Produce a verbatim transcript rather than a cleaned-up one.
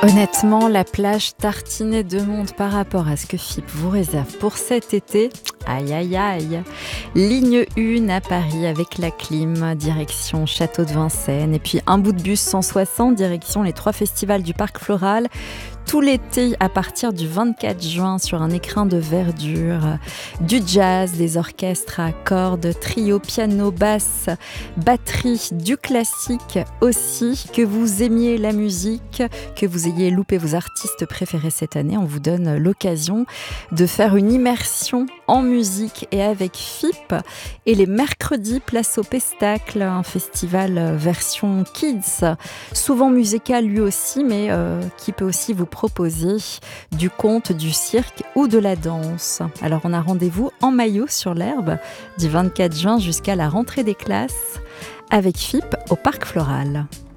Honnêtement, la plage tartinée de monde par rapport à ce que F I P vous réserve pour cet été, aïe aïe aïe. Ligne un à Paris avec la clim, direction Château de Vincennes. Et puis un bout de bus cent soixante, direction les trois festivals du Parc Floral. Tout l'été à partir du vingt-quatre juin sur un écrin de verdure. Du jazz, des orchestres à cordes, trio, piano, basse, batterie, du classique aussi. Que vous aimiez la musique, que vous ayez loupé vos artistes préférés cette année, on vous donne l'occasion de faire une immersion en musique et avec F I P. Et les mercredis, place au Pestacle, un festival version kids, souvent musical lui aussi, mais euh, qui peut aussi vous proposer du conte, du cirque ou de la danse. Alors on a rendez-vous en maillot sur l'herbe du vingt-quatre juin jusqu'à la rentrée des classes avec F I P au Parc Floral.